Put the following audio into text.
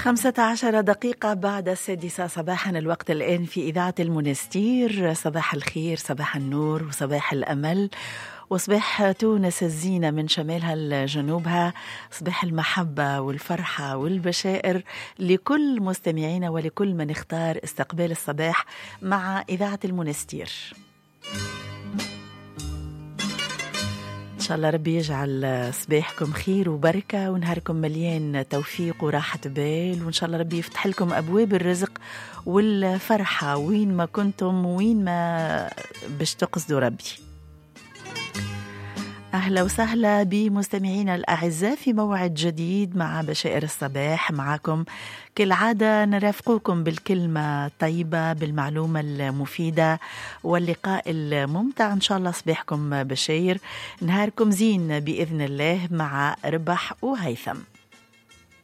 15 دقيقة بعد 6 صباحا، الوقت الآن في إذاعة المنستير. صباح الخير، صباح النور، وصباح الأمل، وصباح تونس الزينة من شمالها لجنوبها، صباح المحبة والفرحة والبشائر لكل مستمعينا ولكل من اختار استقبال الصباح مع إذاعة المنستير. إن شاء الله ربي يجعل صباحكم خير وبركة، ونهاركم مليان توفيق وراحة بال، وإن شاء الله ربي يفتح لكم أبواب الرزق والفرحة وين ما كنتم وين ما باش تقصدوا ربي. أهلا وسهلا بمستمعينا الأعزاء في موعد جديد مع بشائر الصباح. معكم كالعادة نرافقكم بالكلمة الطيبة، بالمعلومة المفيدة، واللقاء الممتع. إن شاء الله صباحكم بشاير، نهاركم زين بإذن الله مع ربح وهيثم.